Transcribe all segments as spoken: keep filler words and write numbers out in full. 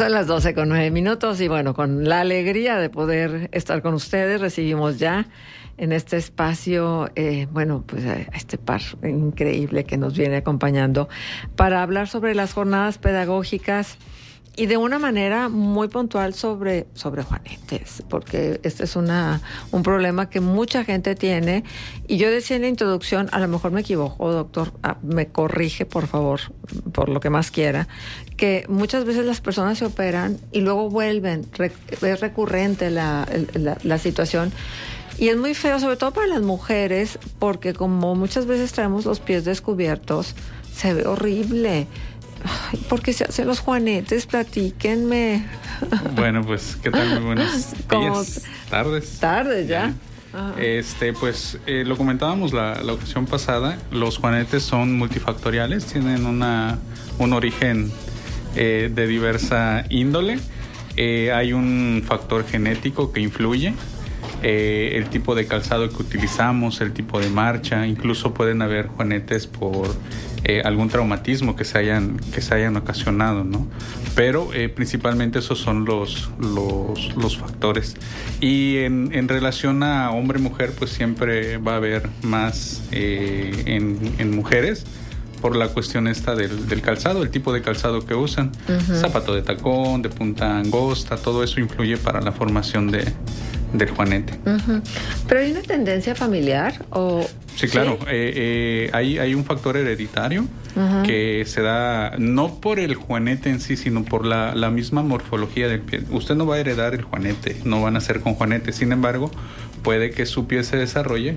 Son las doce con nueve minutos y bueno, con la alegría de poder estar con ustedes, recibimos ya en este espacio, eh, bueno, pues a este par increíble que nos viene acompañando para hablar sobre las jornadas pedagógicas y de una manera muy puntual sobre, sobre juanetes, porque este es una, un problema que mucha gente tiene. Y yo decía en la introducción, a lo mejor me equivoco, doctor, ah, me corrige, por favor, por lo que más quiera, que muchas veces las personas se operan y luego vuelven, re, es recurrente la, la, la situación. Y es muy feo, sobre todo para las mujeres, porque como muchas veces traemos los pies descubiertos, se ve horrible. Ay, ¿por qué se hacen los juanetes? Platíquenme. Bueno, pues, ¿qué tal? Muy buenos días, tardes. Tardes ya. Ajá. Este, pues, eh, lo comentábamos la, la ocasión pasada, los juanetes son multifactoriales, tienen una, un origen eh, de diversa índole. Eh, hay un factor genético que influye. Eh, el tipo de calzado que utilizamos, el tipo de marcha, incluso pueden haber juanetes por eh, algún traumatismo que se hayan, que se hayan ocasionado, ¿no? Pero eh, principalmente esos son los, los, los factores. Y en, en relación a hombre-mujer, pues siempre va a haber más eh, en, en mujeres, por la cuestión esta del, del calzado, el tipo de calzado que usan. Uh-huh. Zapato de tacón, de punta angosta, todo eso influye para la formación de, del juanete. Uh-huh. ¿Pero hay una tendencia familiar? O sí, claro. ¿Sí? Eh, eh, hay, hay un factor hereditario uh-huh. que se da no por el juanete en sí, sino por la, la misma morfología del pie. Usted no va a heredar el juanete, no van a nacer con juanete. Sin embargo, puede que su pie se desarrolle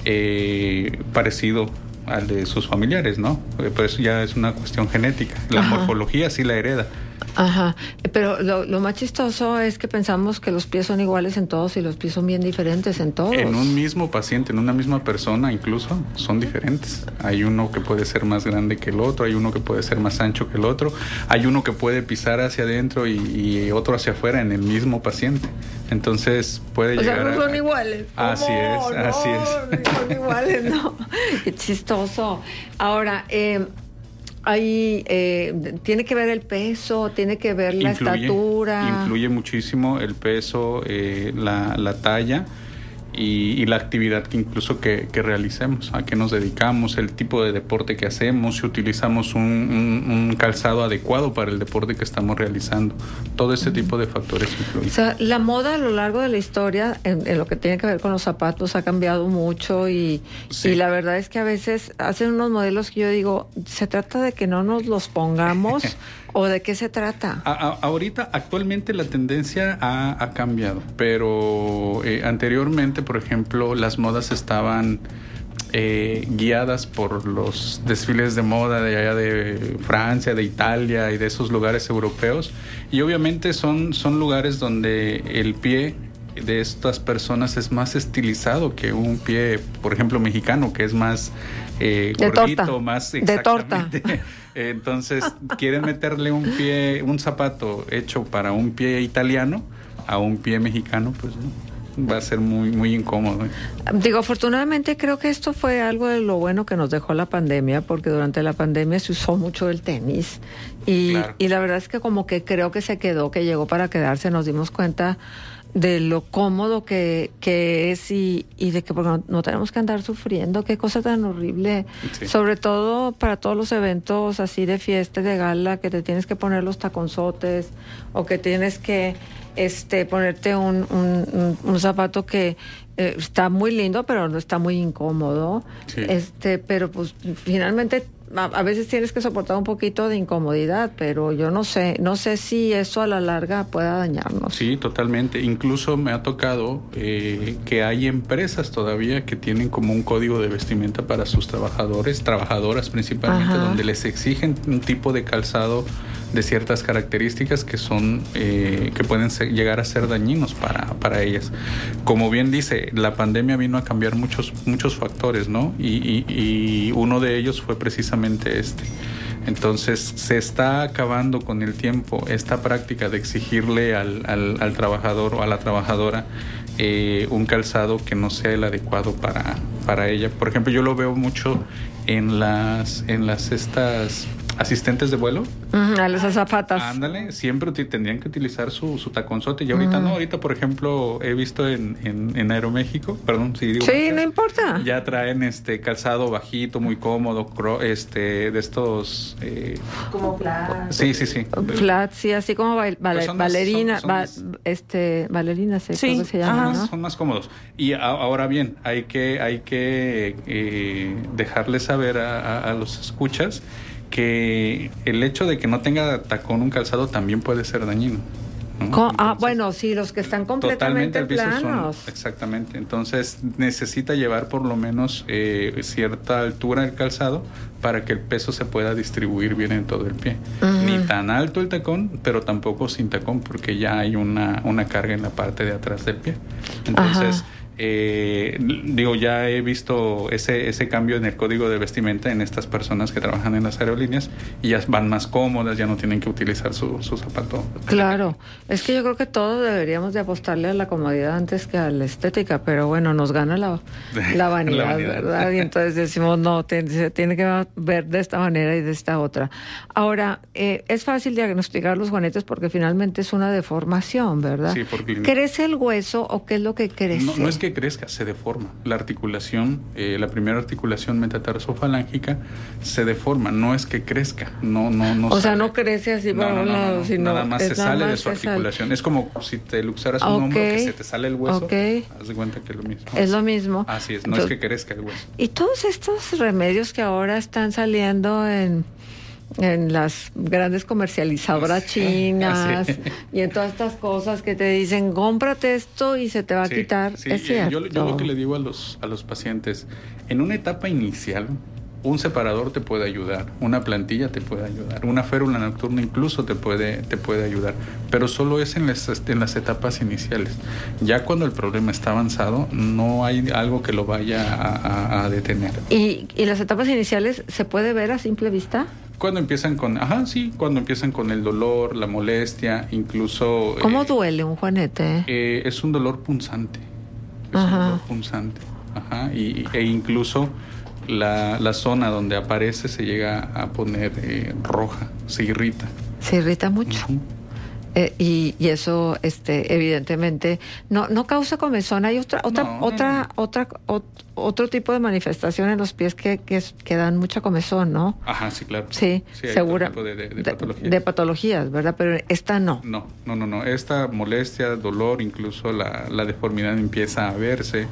eh, parecido al de sus familiares, ¿no? Pero eso ya es una cuestión genética. La Ajá. morfología sí la hereda. Ajá, pero lo, lo más chistoso es que pensamos que los pies son iguales en todos y los pies son bien diferentes en todos. En un mismo paciente, en una misma persona incluso, son diferentes. Hay uno que puede ser más grande que el otro, hay uno que puede ser más ancho que el otro, hay uno que puede pisar hacia adentro y, y otro hacia afuera en el mismo paciente. Entonces puede o llegar a... O sea, no son a... iguales. Así es, no, así es. No son iguales, no. Qué chistoso. Ahora, eh... Hay, eh, tiene que ver el peso, tiene que ver la influye, estatura. Influye muchísimo el peso, eh, la, la talla y, y la actividad que incluso que, que realicemos, a qué nos dedicamos, el tipo de deporte que hacemos, si utilizamos un, un, un calzado adecuado para el deporte que estamos realizando. Todo ese uh-huh. tipo de factores influyen. O sea, la moda a lo largo de la historia, en, en lo que tiene que ver con los zapatos, ha cambiado mucho y, sí. y la verdad es que a veces hacen unos modelos que yo digo, ¿se trata de que no nos los pongamos o de qué se trata? A, a, ahorita, actualmente la tendencia ha, ha cambiado, pero eh, anteriormente, por ejemplo, las modas estaban eh, guiadas por los desfiles de moda de allá de Francia, de Italia y de esos lugares europeos, y obviamente son, son lugares donde el pie de estas personas es más estilizado que un pie, por ejemplo, mexicano, que es más eh, gordito, torta. más exactamente. De torta. Entonces, quieren meterle un pie, un zapato hecho para un pie italiano a un pie mexicano, pues no, va a ser muy, muy incómodo. ¿eh? Digo, afortunadamente creo que esto fue algo de lo bueno que nos dejó la pandemia, porque durante la pandemia se usó mucho el tenis y, claro. y la verdad es que como que creo que se quedó, que llegó para quedarse, nos dimos cuenta de lo cómodo que, que es y, y de que no, no tenemos que andar sufriendo, qué cosa tan horrible, sí. sobre todo para todos los eventos así de fiesta, de gala, que te tienes que poner los taconzotes o que tienes que este ponerte un, un, un, un zapato que eh, está muy lindo pero no está muy incómodo, sí. este pero pues finalmente a, a veces tienes que soportar un poquito de incomodidad, pero yo no sé, no sé si eso a la larga pueda dañarnos. Sí, totalmente. Incluso me ha tocado eh, que hay empresas todavía que tienen como un código de vestimenta para sus trabajadores, trabajadoras principalmente, Ajá. donde les exigen un tipo de calzado de ciertas características que son eh, que pueden ser, llegar a ser dañinos para, para ellas. Como bien dice, la pandemia vino a cambiar muchos, muchos factores, ¿no? Y, y, y uno de ellos fue precisamente este. Entonces se está acabando con el tiempo esta práctica de exigirle al, al, al trabajador o a la trabajadora eh, un calzado que no sea el adecuado para, para ella. Por ejemplo, yo lo veo mucho en las, en las estas asistentes de vuelo. Uh-huh, a las azafatas. Ándale, siempre t- tendrían que utilizar su, su taconzote. Y ahorita uh-huh. no, ahorita por ejemplo he visto en, en, en Aeroméxico, perdón, si digo. Sí, marcas, no importa. Ya traen este calzado bajito, muy cómodo, cro, este de estos... Eh, como flat. Sí, sí, sí. Flat, sí, así como bail, bail, son bailarina, más, son, son más, ba, este, bailarina, ¿sí? Sí, se llama, ¿no? ¿no? Son más cómodos. Y a, ahora bien, hay que, hay que eh, dejarles saber a, a, a los escuchas que el hecho de que no tenga tacón un calzado también puede ser dañino, ¿no? Entonces, ah, bueno, sí, los que están completamente planos. Son, exactamente. Entonces necesita llevar por lo menos eh, cierta altura el calzado para que el peso se pueda distribuir bien en todo el pie. Uh-huh. Ni tan alto el tacón, pero tampoco sin tacón, porque ya hay una, una carga en la parte de atrás del pie. Entonces... Uh-huh. Eh, digo, ya he visto ese ese cambio en el código de vestimenta en estas personas que trabajan en las aerolíneas y ya van más cómodas, ya no tienen que utilizar su, su zapato. Claro, es que yo creo que todos deberíamos de apostarle a la comodidad antes que a la estética, pero bueno, nos gana la, la, vanidad, la vanidad, ¿verdad? Y entonces decimos, no, te, se tiene que ver de esta manera y de esta otra. Ahora, eh, es fácil diagnosticar los juanetes porque finalmente es una deformación, ¿verdad? Sí, porque... ¿Crece el hueso o qué es lo que crece? No, no es que crezca, se deforma. La articulación, eh, la primera articulación metatarsofalángicas se deforma, no es que crezca, no, no, no. O sale. Sea, no crece así por no, un no, lado, no, no, sino nada más se sale más de su articulación. Sale. Es como si te luxaras un okay. hombro que se te sale el hueso. Okay. Haz de cuenta que es lo mismo. Es lo mismo. Así es, no Entonces, es que crezca el hueso. Y todos estos remedios que ahora están saliendo en en las grandes comercializadoras chinas sí. y en todas estas cosas que te dicen cómprate esto y se te va a sí, quitar, sí. es cierto. Yo, yo lo que le digo a los a los pacientes, en una etapa inicial un separador te puede ayudar, una plantilla te puede ayudar, una férula nocturna incluso te puede te puede ayudar, pero solo es en las, en las etapas iniciales. Ya cuando el problema está avanzado, no hay algo que lo vaya a, a, a detener. ¿Y, ¿Y las etapas iniciales se puede ver a simple vista? Cuando empiezan con, ajá, sí, cuando empiezan con el dolor, la molestia, incluso... ¿Cómo eh, duele un juanete? Eh, es un dolor punzante, es ajá. un dolor punzante, ajá, y, e incluso la, la zona donde aparece se llega a poner eh, roja, se irrita. Se irrita mucho. Uh-huh. Eh, y, y eso, este, evidentemente, no, no causa comezón. Hay otra, otra, no, otra, no. otra, ot, otro tipo de manifestación en los pies que, que, que dan mucha comezón, ¿no? Ajá, sí, claro. Sí, sí segura. De, de, de, patologías. De, de patologías, ¿verdad? Pero esta no. No, no, no, no. Esta molestia, dolor, incluso la, la deformidad empieza a verse.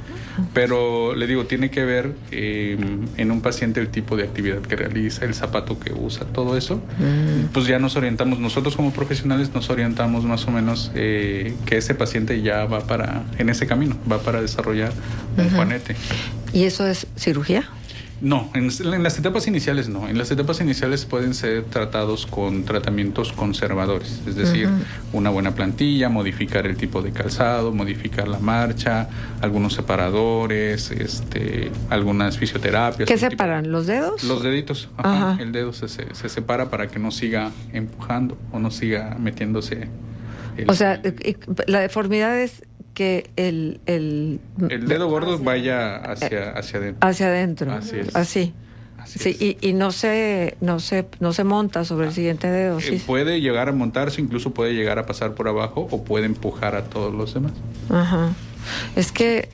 Pero le digo, tiene que ver eh, en un paciente el tipo de actividad que realiza, el zapato que usa, todo eso. Mm. Pues ya nos orientamos, nosotros como profesionales nos orientamos más o menos eh, que ese paciente ya va para, en ese camino, va para desarrollar un uh-huh. juanete. ¿Y eso es cirugía? No, en, en las etapas iniciales no. En las etapas iniciales pueden ser tratados con tratamientos conservadores, es decir, uh-huh. una buena plantilla, modificar el tipo de calzado, modificar la marcha, algunos separadores, este, algunas fisioterapias. ¿Qué separan? Tipo, ¿los dedos? Los deditos, ajá, ajá. El dedo se, se, se separa para que no siga empujando o no siga metiéndose. El, o sea, la deformidad es que el el, el dedo gordo vaya hacia hacia adentro. Hacia adentro. Así es. Así. Así sí, es. Y, y no se no se no se monta sobre el siguiente dedo. Eh, sí. Puede llegar a montarse, incluso puede llegar a pasar por abajo o puede empujar a todos los demás. Ajá. Es que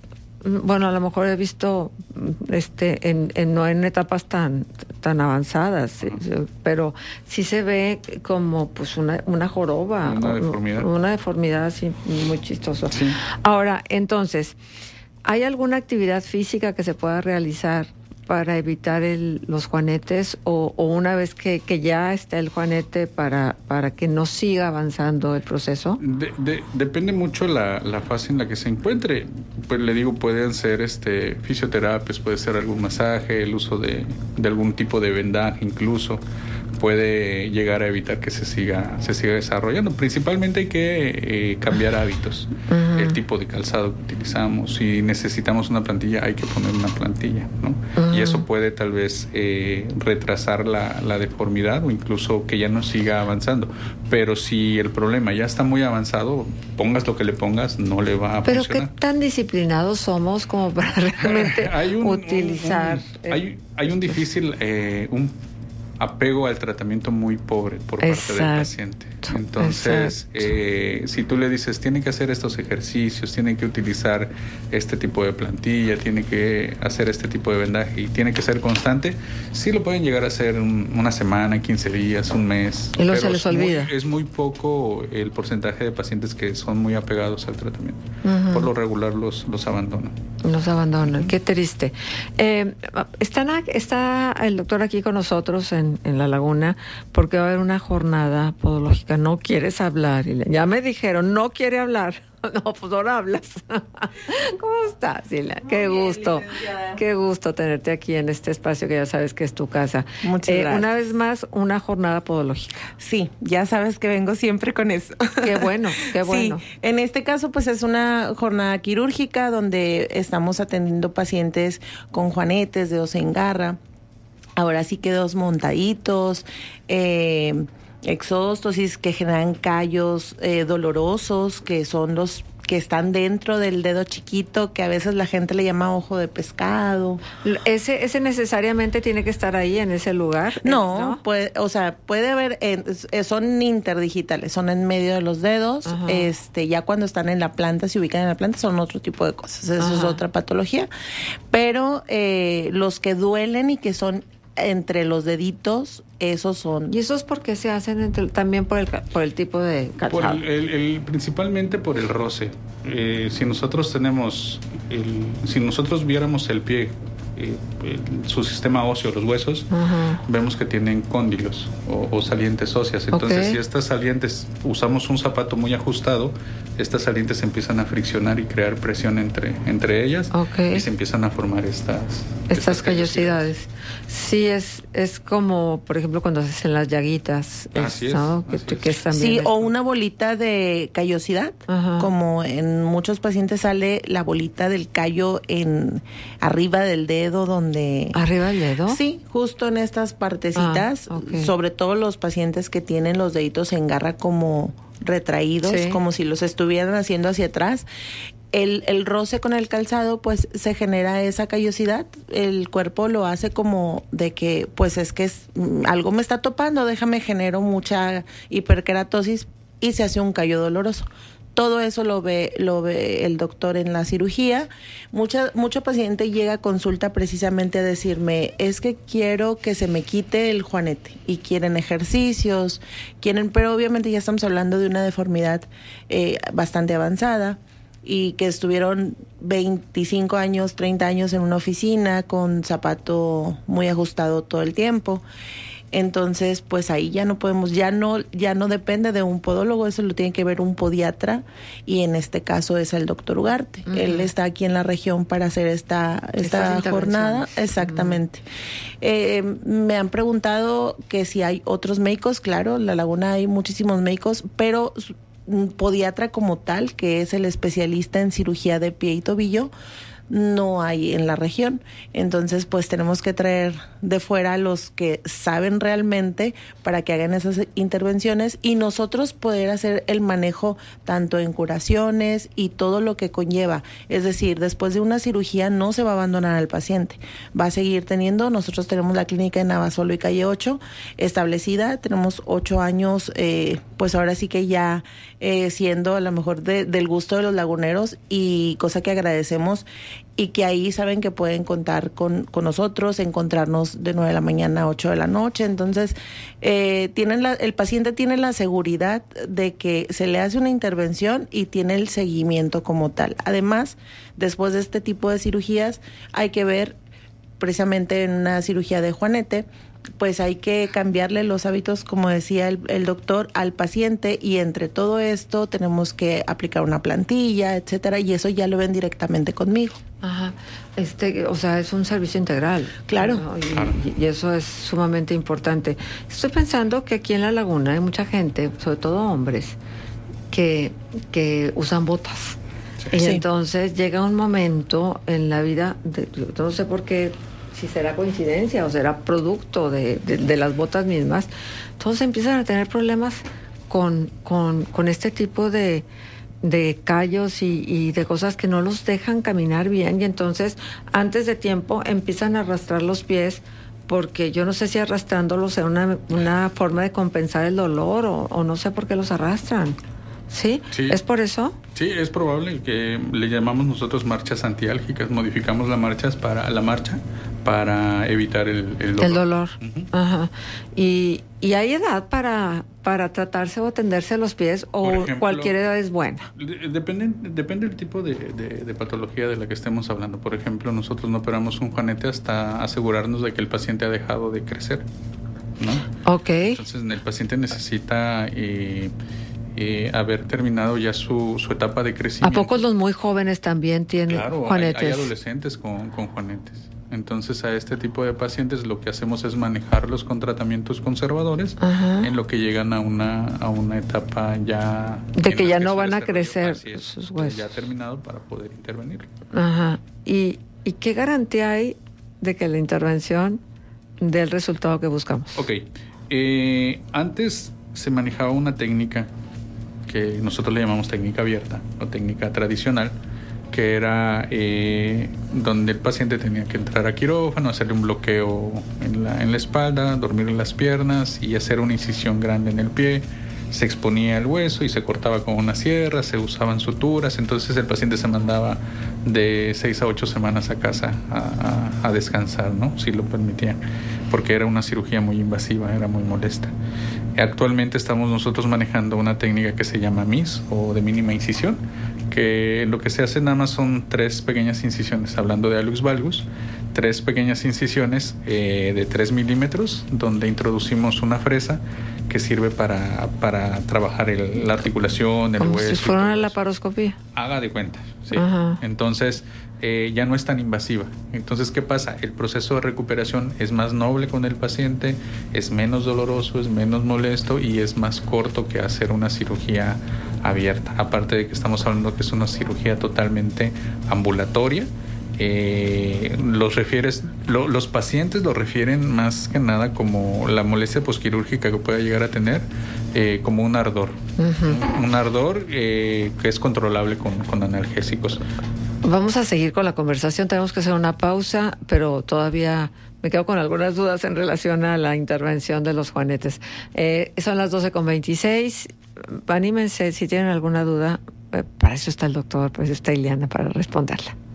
bueno, a lo mejor he visto este en, en no en etapas tan tan avanzadas, sí, pero sí se ve como pues una una joroba, una deformidad, una deformidad así muy chistosa. Sí. Ahora, entonces, ¿hay alguna actividad física que se pueda realizar para evitar el, los juanetes o, o una vez que, que ya está el juanete para, para que no siga avanzando el proceso? De, de, depende mucho la, la fase en la que se encuentre. Pues le digo, pueden ser este fisioterapias, puede ser algún masaje, el uso de, de algún tipo de vendaje incluso. Puede llegar a evitar que se siga se siga desarrollando. Principalmente hay que eh, cambiar hábitos, uh-huh. el tipo de calzado que utilizamos. Si necesitamos una plantilla, hay que poner una plantilla, ¿no? Uh-huh. Y eso puede tal vez eh, retrasar la, la deformidad o incluso que ya no siga avanzando. Pero si el problema ya está muy avanzado, pongas lo que le pongas, no le va a Pero funcionar. ¿qué tan disciplinados somos como para realmente hay un, utilizar? Un, un, hay, hay un difícil... Eh, un apego al tratamiento muy pobre por parte Exacto. del paciente. Entonces, eh, si tú le dices, tiene que hacer estos ejercicios, tiene que utilizar este tipo de plantilla, tiene que hacer este tipo de vendaje y tiene que ser constante, sí lo pueden llegar a hacer un, una semana, quince días, un mes. Y luego se les es muy, olvida. es muy poco el porcentaje de pacientes que son muy apegados al tratamiento. Uh-huh. Por lo regular los, los abandonan. Los abandonan, qué triste. Eh, están, está el doctor aquí con nosotros en, en La Laguna porque va a haber una jornada podológica. No quieres hablar. Y le, ya me dijeron, no quiere hablar. No, pues ahora hablas. ¿Cómo estás, Silvia? Qué gusto, qué gusto tenerte aquí en este espacio que ya sabes que es tu casa. Muchas eh, gracias. Una vez más, una jornada podológica. Sí, ya sabes que vengo siempre con eso. Qué bueno, qué bueno. Sí, en este caso pues es una jornada quirúrgica donde estamos atendiendo pacientes con juanetes, dedos en garra, ahora sí que dedos montaditos, eh... exóstosis que generan callos eh, dolorosos, que son los que están dentro del dedo chiquito, que a veces la gente le llama ojo de pescado. ¿Ese, ese necesariamente tiene que estar ahí en ese lugar? No, ¿no? Puede, o sea, puede haber, eh, son interdigitales, son en medio de los dedos. Ajá. este Ya cuando están en la planta, se ubican en la planta, son otro tipo de cosas, eso Ajá. es otra patología. Pero eh, los que duelen y que son entre los deditos, esos son. ¿Y esos por qué se hacen entre, también por el por el tipo de calzado? Por el, el, el, principalmente por el roce. Eh, si nosotros tenemos, el, si nosotros viéramos el pie, eh, el, su sistema óseo, los huesos, uh-huh. vemos que tienen cóndilos o, o salientes óseas. Entonces, okay. si estas salientes, usamos un zapato muy ajustado, estas salientes empiezan a friccionar y crear presión entre, entre ellas, okay. y se empiezan a formar estas estas, estas callosidades. callosidades. Sí, es es como, por ejemplo, cuando se hacen las llaguitas. Así es. ¿no? Así que, es. Que es también sí, esto. O una bolita de callosidad, Ajá. como en muchos pacientes sale la bolita del callo en arriba del dedo, donde... ¿Arriba del dedo? Sí, justo en estas partecitas, ah, okay. sobre todo los pacientes que tienen los deditos en garra como retraídos, sí. como si los estuvieran haciendo hacia atrás. El, el roce con el calzado, pues se genera esa callosidad. El cuerpo lo hace como de que, pues es que es, algo me está topando, déjame genero mucha hiperkeratosis y se hace un callo doloroso. Todo eso lo ve lo ve el doctor en la cirugía. Mucha, mucho paciente llega a consulta precisamente a decirme, es que quiero que se me quite el juanete. Y quieren ejercicios, quieren, pero obviamente ya estamos hablando de una deformidad eh, bastante avanzada y que estuvieron veinticinco años, treinta años en una oficina con zapato muy ajustado todo el tiempo. Entonces, pues ahí ya no podemos, ya no, ya no depende de un podólogo, eso lo tiene que ver un podiatra, y en este caso es el doctor Ugarte. Uh-huh. Él está aquí en la región para hacer esta, esta jornada. Exactamente. Uh-huh. Eh, me han preguntado que si hay otros médicos. Claro, en La Laguna hay muchísimos médicos, pero un podiatra como tal, que es el especialista en cirugía de pie y tobillo, no hay en la región. Entonces, pues tenemos que traer de fuera a los que saben realmente para que hagan esas intervenciones y nosotros poder hacer el manejo tanto en curaciones y todo lo que conlleva. Es decir, después de una cirugía no se va a abandonar al paciente. Va a seguir teniendo, nosotros tenemos la clínica en Navasolo y Calle ocho establecida, tenemos ocho años, eh, pues ahora sí que ya eh, siendo a lo mejor de, del gusto de los laguneros, y cosa que agradecemos, y que ahí saben que pueden contar con, con nosotros, encontrarnos de nueve de la mañana a ocho de la noche. Entonces, eh, tienen la, el paciente tiene la seguridad de que se le hace una intervención y tiene el seguimiento como tal. Además, después de este tipo de cirugías, hay que ver, precisamente en una cirugía de juanete, pues hay que cambiarle los hábitos, como decía el, el doctor, al paciente, y entre todo esto tenemos que aplicar una plantilla, etcétera, y eso ya lo ven directamente conmigo. Ajá. Este, o sea, es un servicio integral. Claro. ¿no? Y, y eso es sumamente importante. Estoy pensando que aquí en La Laguna hay mucha gente, sobre todo hombres, que, que usan botas. Sí. Y sí. Entonces llega un momento en la vida, de, yo no sé por qué, si será coincidencia o será producto de, de, de las botas mismas, todos empiezan a tener problemas con, con, con este tipo de, de callos y, y de cosas que no los dejan caminar bien, y entonces antes de tiempo empiezan a arrastrar los pies porque yo no sé si arrastrándolos es una, una forma de compensar el dolor o, o no sé por qué los arrastran. ¿Sí? ¿Sí? ¿Es por eso? Sí, es probable que le llamamos nosotros marchas antiálgicas. Modificamos las marchas para la marcha para evitar el, el dolor. El dolor. Uh-huh. Ajá. ¿Y, ¿Y hay edad para, para tratarse o atenderse los pies o ejemplo, cualquier edad es buena? Depende, depende del tipo de, de, de patología de la que estemos hablando. Por ejemplo, nosotros no operamos un juanete hasta asegurarnos de que el paciente ha dejado de crecer, ¿no? Ok. Entonces, el paciente necesita... Eh, Eh, haber terminado ya su, su etapa de crecimiento. ¿A poco los muy jóvenes también tienen claro, juanetes? Hay, hay adolescentes con, con juanetes. Entonces a este tipo de pacientes lo que hacemos es manejarlos con tratamientos conservadores. Ajá. En lo que llegan a una a una etapa ya... De que ya no van a crecer es, sus huesos. Ya terminado para poder intervenir. Ajá. ¿Y, ¿Y qué garantía hay de que la intervención dé el resultado que buscamos? Ok. Eh, antes se manejaba una técnica que nosotros le llamamos técnica abierta o técnica tradicional, que era eh, donde el paciente tenía que entrar a quirófano, hacerle un bloqueo en la, en la espalda, dormir en las piernas y hacer una incisión grande en el pie. Se exponía el hueso y se cortaba con una sierra, se usaban suturas, entonces el paciente se mandaba de seis a ocho semanas a casa a, a, a descansar, ¿no? Si lo permitían, porque era una cirugía muy invasiva, era muy molesta. Actualmente estamos nosotros manejando una técnica que se llama M I S o de mínima incisión, que lo que se hace nada más son tres pequeñas incisiones, hablando de hallux valgus, tres pequeñas incisiones eh, de tres milímetros, donde introducimos una fresa que sirve para, para trabajar el, la articulación, el Como hueso. Si fuera una laparoscopía. Haga de cuenta, sí. Ajá. Entonces, eh, ya no es tan invasiva. Entonces, ¿qué pasa? El proceso de recuperación es más noble con el paciente, es menos doloroso, es menos molesto y es más corto que hacer una cirugía abierta. Aparte de que estamos hablando que es una cirugía totalmente ambulatoria. Eh, los refieres, lo, los pacientes lo refieren más que nada como la molestia posquirúrgica que pueda llegar a tener, eh, como un ardor. Uh-huh. Un ardor eh, que es controlable con, con analgésicos. Vamos a seguir con la conversación, tenemos que hacer una pausa, pero todavía me quedo con algunas dudas en relación a la intervención de los juanetes. Eh, son las doce con veintiséis, anímense si tienen alguna duda, eh, para eso está el doctor, pues está Ileana para responderla.